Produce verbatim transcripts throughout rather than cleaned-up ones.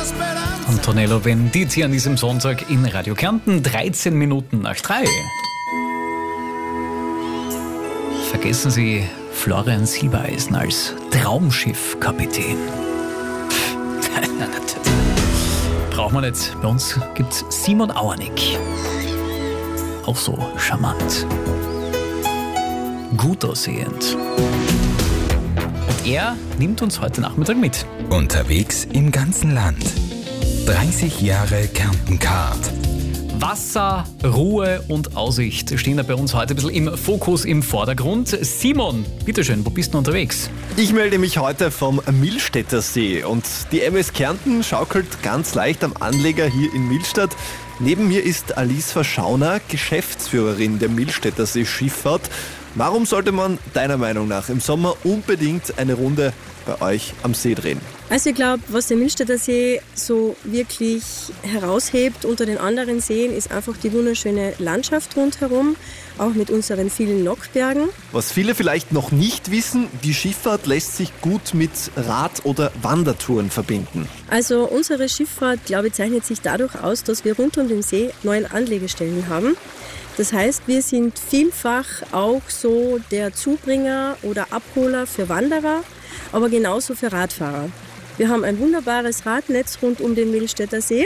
Antonello Venditti an diesem Sonntag in Radio Kärnten, dreizehn Minuten nach drei. Vergessen Sie Florian Silbereisen als Traumschiffkapitän. Braucht man nicht. Bei uns gibt's Simon Auernick. Auch so charmant. Gut aussehend. Und er nimmt uns heute Nachmittag mit. Unterwegs im ganzen Land. dreißig Jahre Kärnten-Card. Wasser, Ruhe und Aussicht stehen da bei uns heute ein bisschen im Fokus, im Vordergrund. Simon, bitteschön, wo bist du unterwegs? Ich melde mich heute vom Millstätter See und die M S Kärnten schaukelt ganz leicht am Anleger hier in Millstatt. Neben mir ist Alice Verschauner, Geschäftsführerin der Millstätter See Schifffahrt. Warum sollte man deiner Meinung nach im Sommer unbedingt eine Runde bei euch am See drehen? Also ich glaube, was der Millstätter See so wirklich heraushebt unter den anderen Seen, ist einfach die wunderschöne Landschaft rundherum, auch mit unseren vielen Nockbergen. Was viele vielleicht noch nicht wissen, die Schifffahrt lässt sich gut mit Rad- oder Wandertouren verbinden. Also unsere Schifffahrt, glaube ich, zeichnet sich dadurch aus, dass wir rund um den See neun Anlegestellen haben. Das heißt, wir sind vielfach auch so der Zubringer oder Abholer für Wanderer, aber genauso für Radfahrer. Wir haben ein wunderbares Radnetz rund um den Millstätter See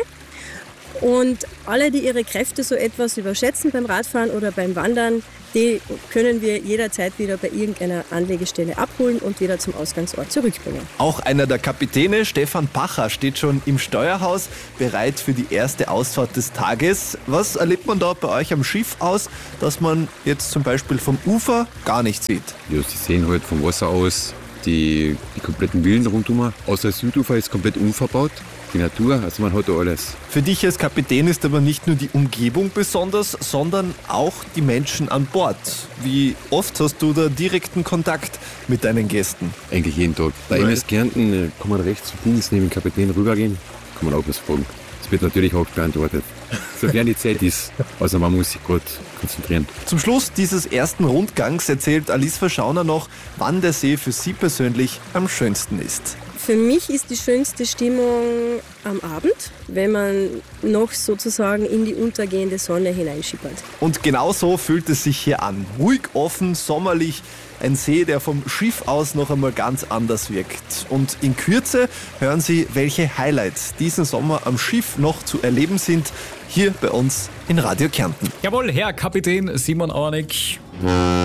und alle, die ihre Kräfte so etwas überschätzen beim Radfahren oder beim Wandern, die können wir jederzeit wieder bei irgendeiner Anlegestelle abholen und wieder zum Ausgangsort zurückbringen. Auch einer der Kapitäne, Stefan Pacher, steht schon im Steuerhaus, bereit für die erste Ausfahrt des Tages. Was erlebt man da bei euch am Schiff aus, dass man jetzt zum Beispiel vom Ufer gar nicht sieht? Ja, Sie sehen halt vom Wasser aus die, die kompletten Villen rundum. Außer das Südufer ist komplett unverbaut. Die Natur, also man hat da alles. Für dich als Kapitän ist aber nicht nur die Umgebung besonders, sondern auch die Menschen an Bord. Wie oft hast du da direkten Kontakt mit deinen Gästen? Eigentlich jeden Tag. Bei M S Kärnten kann man rechts zu Dienst neben dem Kapitän rübergehen, kann man auch was fragen. Das wird natürlich auch beantwortet, sofern die Zeit ist. Also man muss sich gut konzentrieren. Zum Schluss dieses ersten Rundgangs erzählt Alice Verschauner noch, wann der See für sie persönlich am schönsten ist. Für mich ist die schönste Stimmung am Abend, wenn man noch sozusagen in die untergehende Sonne hineinschippert. Und genau so fühlt es sich hier an. Ruhig, offen, sommerlich. Ein See, der vom Schiff aus noch einmal ganz anders wirkt. Und in Kürze hören Sie, welche Highlights diesen Sommer am Schiff noch zu erleben sind, hier bei uns in Radio Kärnten. Jawohl, Herr Kapitän Simon Auernick.